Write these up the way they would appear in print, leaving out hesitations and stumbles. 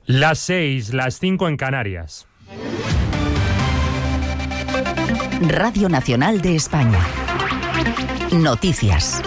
Las 6, las 5 en Canarias. Radio Nacional de España. Noticias.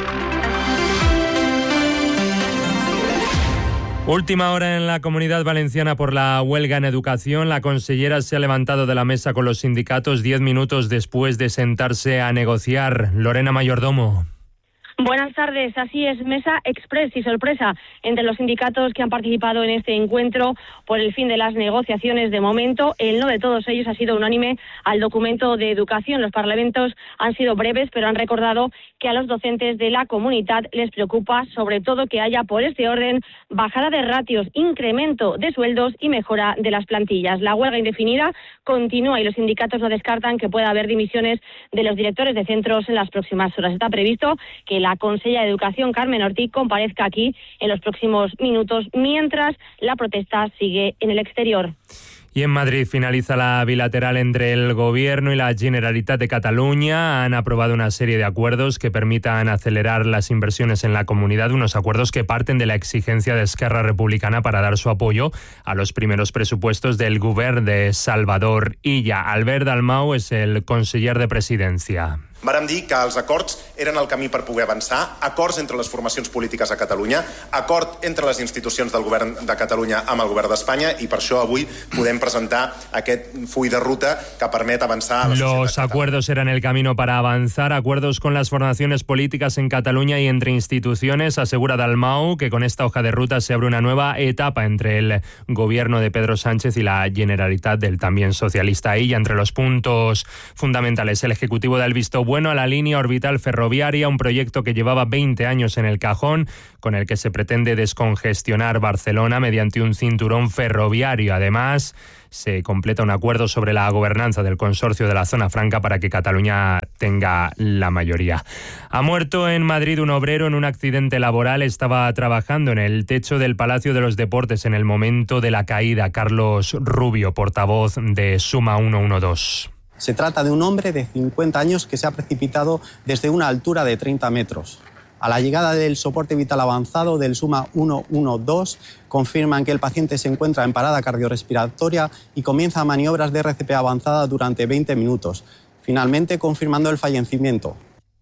Última hora en la Comunidad Valenciana por la huelga en educación. La consellera se ha levantado de la mesa con los sindicatos 10 minutos después de sentarse a negociar. Lorena Mayordomo. Buenas tardes. Así es, mesa express y sorpresa entre los sindicatos que han participado en este encuentro por el fin de las negociaciones. De momento, el no de todos ellos ha sido unánime al documento de educación. Los parlamentos han sido breves, pero han recordado que a los docentes de la comunidad les preocupa sobre todo que haya por este orden bajada de ratios, incremento de sueldos y mejora de las plantillas. La huelga indefinida continúa y los sindicatos no descartan que pueda haber dimisiones de los directores de centros en las próximas horas. Está previsto que la consellera de Educación, Carmen Ortiz, comparezca aquí en los próximos minutos, mientras la protesta sigue en el exterior. Y en Madrid finaliza la bilateral entre el Gobierno y la Generalitat de Cataluña. Han aprobado una serie de acuerdos que permitan acelerar las inversiones en la comunidad, unos acuerdos que parten de la exigencia de Esquerra Republicana para dar su apoyo a los primeros presupuestos del Govern de Salvador Illa. Albert Dalmau és el conseller de Presidència. Vàrem dir que els acords eren el camí per poder avançar, acords entre les formacions polítiques a Catalunya, acord entre les institucions del Govern de Catalunya amb el Govern d'Espanya, i per això avui podem presentar aquest full de ruta que permet avançar a la societat. Los acuerdos eran el camino para avanzar, acuerdos con las formaciones políticas en Cataluña y entre instituciones. Asegura Dalmau que con esta hoja de ruta se abre una nueva etapa entre el gobierno de Pedro Sánchez y la Generalitat del también socialista Illa. Entre los puntos fundamentales, el Ejecutivo da el visto bueno a la línea orbital ferroviaria, un proyecto que llevaba 20 años en el cajón, con el que se pretende descongestionar Barcelona mediante un cinturón ferroviario. Además, se completa un acuerdo sobre la gobernanza del consorcio de la Zona Franca para que Cataluña tenga la mayoría. Ha muerto en Madrid un obrero en un accidente laboral. Estaba trabajando en el techo del Palacio de los Deportes en el momento de la caída. Carlos Rubio, portavoz de Suma 112. Se trata de un hombre de 50 años que se ha precipitado desde una altura de 30 metros. A la llegada del soporte vital avanzado del Suma 112, confirman que el paciente se encuentra en parada cardiorrespiratoria y comienza maniobras de RCP avanzada durante 20 minutos, finalmente confirmando el fallecimiento.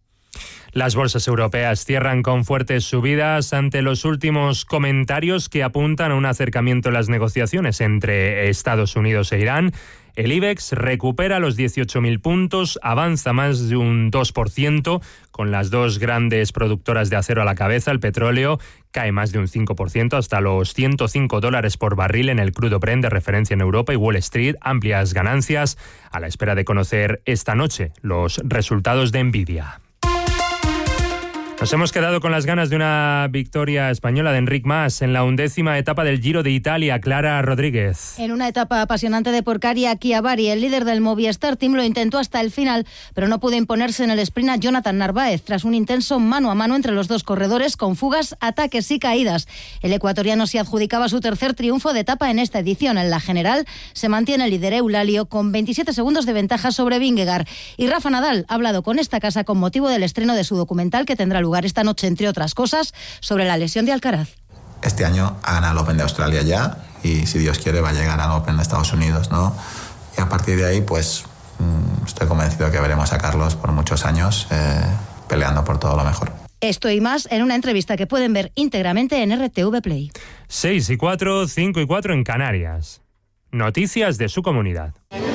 Las bolsas europeas cierran con fuertes subidas ante los últimos comentarios que apuntan a un acercamiento en las negociaciones entre Estados Unidos e Irán. El IBEX recupera los 18.000 puntos, avanza más de un 2%, con las dos grandes productoras de acero a la cabeza. El petróleo cae más de un 5% hasta los $105 por barril en el crudo Brent de referencia en Europa, y Wall Street amplias ganancias a la espera de conocer esta noche los resultados de Nvidia. Nos hemos quedado con las ganas de una victoria española de Enric Mas en la 11ª etapa del Giro de Italia. Clara Rodríguez. En una etapa apasionante de Porcaria, Chiavari, el líder del Movistar Team, lo intentó hasta el final, pero no pudo imponerse en el sprint a Jonathan Narváez tras un intenso mano a mano entre los dos corredores con fugas, ataques y caídas. El ecuatoriano se adjudicaba su tercer triunfo de etapa en esta edición. En la general se mantiene el líder Eulalio con 27 segundos de ventaja sobre Vingegaard. Y Rafa Nadal ha hablado con esta casa con motivo del estreno de su documental que tendrá lugar esta noche, entre otras cosas, sobre la lesión de Alcaraz. Este año ha ganado el Open de Australia ya, y si Dios quiere va a llegar al Open de Estados Unidos, ¿no? Y a partir de ahí, pues estoy convencido que veremos a Carlos por muchos años peleando por todo lo mejor. Esto y más en una entrevista que pueden ver íntegramente en RTV Play. 6:04, 5:04 en Canarias. Noticias de su comunidad.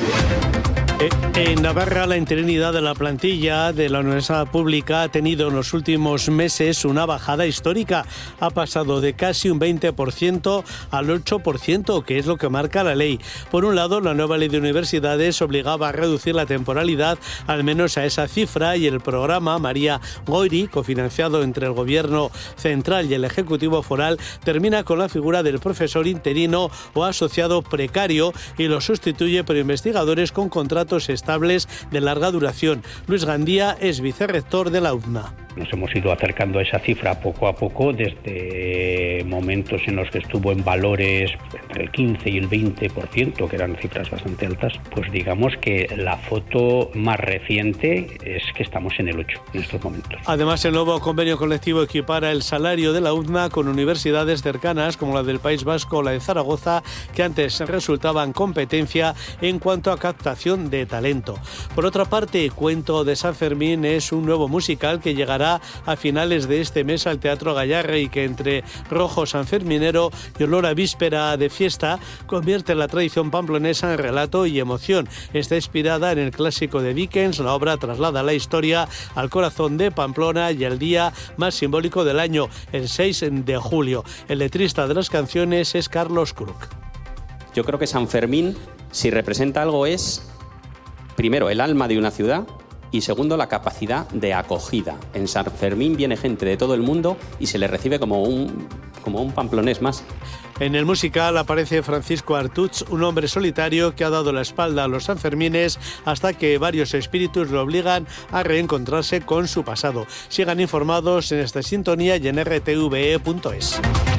En Navarra, la interinidad de la plantilla de la universidad pública ha tenido en los últimos meses una bajada histórica. Ha pasado de casi un 20% al 8%, que es lo que marca la ley. Por un lado, la nueva ley de universidades obligaba a reducir la temporalidad al menos a esa cifra, y el programa María Goiri, cofinanciado entre el Gobierno central y el Ejecutivo foral, termina con la figura del profesor interino o asociado precario y lo sustituye por investigadores con contratos proyectos estables de larga duración. Luis Gandía es vicerrector de la UDNA. Nos hemos ido acercando a esa cifra poco a poco, desde momentos en los que estuvo en valores entre el 15 y el 20%, que eran cifras bastante altas. Pues digamos que la foto más reciente es que estamos en el 8 en estos momentos. Además, el nuevo convenio colectivo equipara el salario de la UDNA con universidades cercanas como la del País Vasco o la de Zaragoza, que antes resultaban competencia en cuanto a captación de talento. Por otra parte, Cuento de San Fermín es un nuevo musical que llegará a finales de este mes al Teatro Gayarre y que entre rojo sanferminero y olor a víspera de fiesta convierte la tradición pamplonesa en relato y emoción. Está inspirada en el clásico de Dickens. La obra traslada la historia al corazón de Pamplona y al día más simbólico del año, el 6 de julio. El letrista de las canciones es Carlos Kruk. Yo creo que San Fermín, si representa algo, es primero el alma de una ciudad y segundo la capacidad de acogida. En San Fermín viene gente de todo el mundo y se le recibe como un pamplonés más. En el musical aparece Francisco Artuch, un hombre solitario que ha dado la espalda a los sanfermines hasta que varios espíritus lo obligan a reencontrarse con su pasado. Sigan informados en esta sintonía y en rtve.es.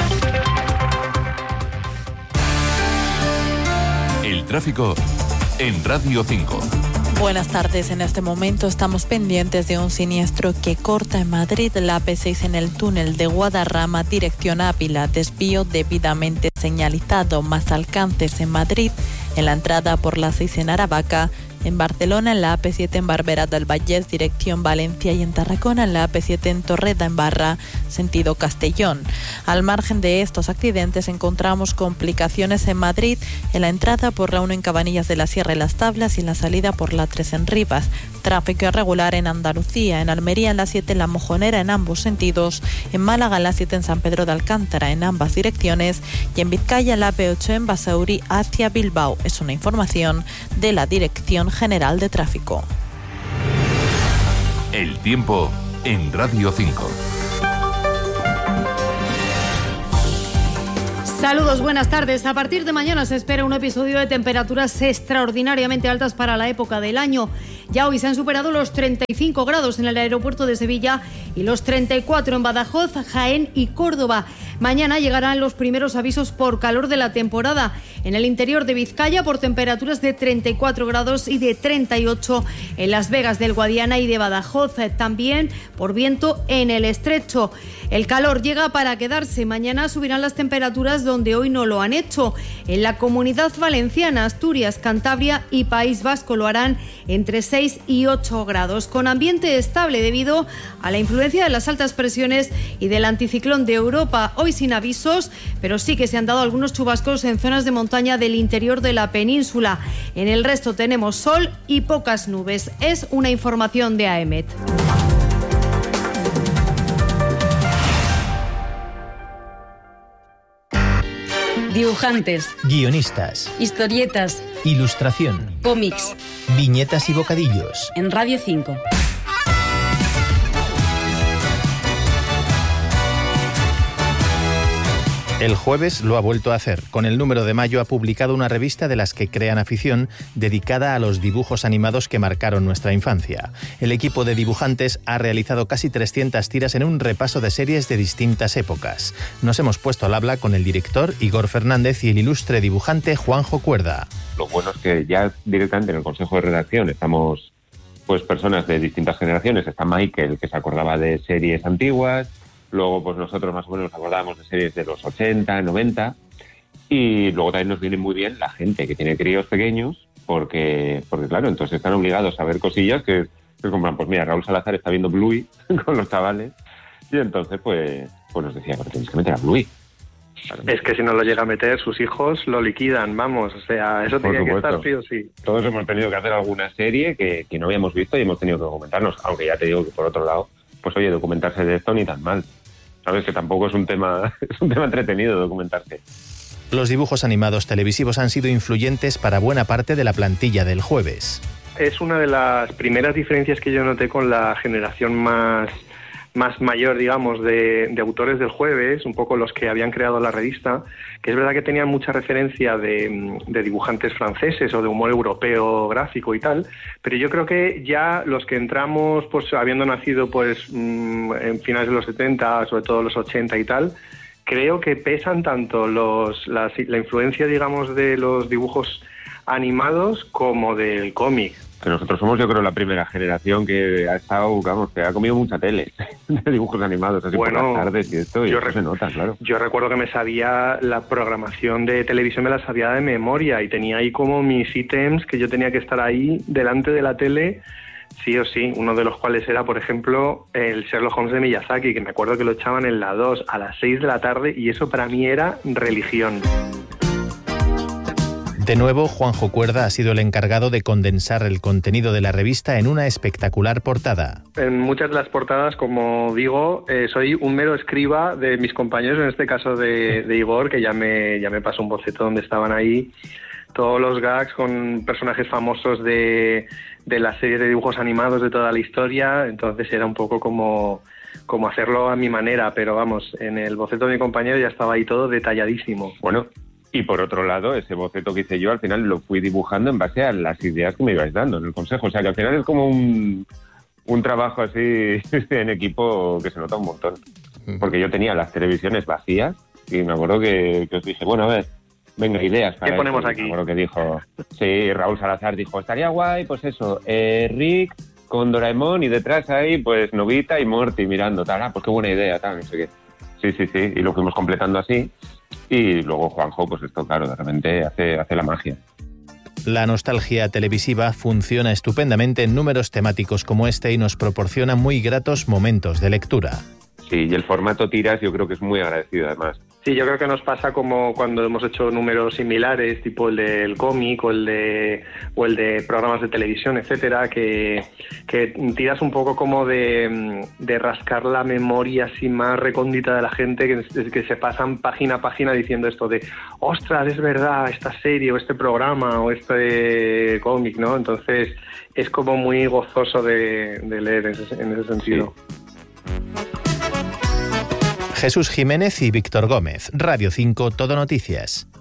El tráfico en Radio 5. Buenas tardes. En este momento estamos pendientes de un siniestro que corta en Madrid la AP6 en el túnel de Guadarrama, dirección Ávila. Desvío debidamente señalizado, más alcances en Madrid, en la entrada por la 6 en Aravaca. En Barcelona, en la AP7 en Barberà del Vallès, dirección Valencia, y en Tarragona, en la AP7 en Torreda, en Barra, sentido Castellón. Al margen de estos accidentes, encontramos complicaciones en Madrid, en la entrada por la 1 en Cabanillas de la Sierra y Las Tablas y en la salida por la 3 en Rivas. Tráfico irregular en Andalucía, en Almería, en la 7 en La Mojonera, en ambos sentidos, en Málaga, en la 7 en San Pedro de Alcántara, en ambas direcciones, y en Vizcaya, en la AP8 en Basauri hacia Bilbao. Es una información de la Dirección General de Tráfico. El tiempo en Radio 5. Saludos, buenas tardes. A partir de mañana se espera un episodio de temperaturas extraordinariamente altas para la época del año. Ya hoy se han superado los 35 grados en el aeropuerto de Sevilla y los 34 en Badajoz, Jaén y Córdoba. Mañana llegarán los primeros avisos por calor de la temporada. En el interior de Vizcaya por temperaturas de 34 grados y de 38 en Las Vegas del Guadiana y de Badajoz. También por viento en el Estrecho. El calor llega para quedarse. Mañana subirán las temperaturas donde hoy no lo han hecho. En la Comunidad Valenciana, Asturias, Cantabria y País Vasco lo harán entre 6 y 8 grados, con ambiente estable debido a la influencia de las altas presiones y del anticiclón de Europa. Hoy sin avisos, pero sí que se han dado algunos chubascos en zonas de montaña del interior de la península. En el resto tenemos sol y pocas nubes. Es una información de AEMET. Dibujantes, guionistas, historietas, ilustración, cómics, viñetas y bocadillos. En Radio 5. El jueves lo ha vuelto a hacer. Con el número de mayo ha publicado una revista de las que crean afición dedicada a los dibujos animados que marcaron nuestra infancia. El equipo de dibujantes ha realizado casi 300 tiras en un repaso de series de distintas épocas. Nos hemos puesto al habla con el director Igor Fernández y el ilustre dibujante Juanjo Cuerda. Lo bueno es que ya directamente en el Consejo de Redacción estamos pues personas de distintas generaciones. Está Michael, que se acordaba de series antiguas. Luego, pues nosotros más o menos nos acordábamos de series de los 80, 90. Y luego también nos viene muy bien la gente que tiene críos pequeños, porque claro, entonces están obligados a ver cosillas que compran. Pues mira, Raúl Salazar está viendo Bluey con los chavales. Y entonces, pues nos decía, pero tenéis que meter a Bluey. Claro. Es que si no lo llega a meter, sus hijos lo liquidan, vamos. O sea, eso tiene que estar sí o sí. Todos hemos tenido que hacer alguna serie que no habíamos visto y hemos tenido que documentarnos. Aunque ya te digo que, por otro lado, pues oye, documentarse de esto ni tan mal. Sabes que tampoco es un tema entretenido documentarse. Los dibujos animados televisivos han sido influyentes para buena parte de la plantilla del jueves. Es una de las primeras diferencias que yo noté con la generación más más mayor, digamos, de autores del Jueves, un poco los que habían creado la revista, que es verdad que tenían mucha referencia de dibujantes franceses o de humor europeo gráfico y tal, pero yo creo que ya los que entramos, pues habiendo nacido pues en finales de los 70, sobre todo los 80 y tal, creo que pesan tanto la influencia, digamos, de los dibujos animados como del cómic. Que nosotros somos, yo creo, la primera generación que ha estado, vamos, que ha comido mucha tele de dibujos animados, así por las tardes y esto, y eso se nota, claro. Yo recuerdo que me sabía la programación de televisión, me la sabía de memoria, y tenía ahí como mis ítems que yo tenía que estar ahí delante de la tele, sí o sí, uno de los cuales era, por ejemplo, el Sherlock Holmes de Miyazaki, que me acuerdo que lo echaban en la 2 a las 6 de la tarde, y eso para mí era religión. De nuevo, Juanjo Cuerda ha sido el encargado de condensar el contenido de la revista en una espectacular portada. En muchas de las portadas, como digo, soy un mero escriba de mis compañeros, en este caso de Igor, que ya me pasó un boceto donde estaban ahí todos los gags con personajes famosos de la serie de dibujos animados de toda la historia, entonces era un poco como hacerlo a mi manera, pero vamos, en el boceto de mi compañero ya estaba ahí todo detalladísimo. Bueno, y por otro lado, ese boceto que hice yo, al final lo fui dibujando en base a las ideas que me ibais dando en el consejo. O sea, que al final es como un trabajo así en equipo que se nota un montón. Porque yo tenía las televisiones vacías y me acuerdo que os dije, bueno, a ver, venga, ideas para ¿qué ponemos esto? aquí? Me acuerdo que dijo, sí, Raúl Salazar dijo, estaría guay, pues eso, Rick con Doraemon y detrás ahí, pues Nobita y Morty mirando, tal, pues qué buena idea, tal, no sé qué. Sí, y lo fuimos completando así. Y luego Juanjo, pues esto, claro, de repente hace la magia. La nostalgia televisiva funciona estupendamente en números temáticos como este y nos proporciona muy gratos momentos de lectura. Sí, y el formato tiras yo creo que es muy agradecido además. Sí, yo creo que nos pasa como cuando hemos hecho números similares, tipo el del cómic o el de programas de televisión, etcétera, que tiras un poco como de rascar la memoria así más recóndita de la gente, que se pasan página a página diciendo esto de ostras, es verdad, esta serie o este programa o este cómic, ¿no? Entonces es como muy gozoso de leer en ese sentido. Sí. Jesús Jiménez y Víctor Gómez, Radio 5, Todo Noticias.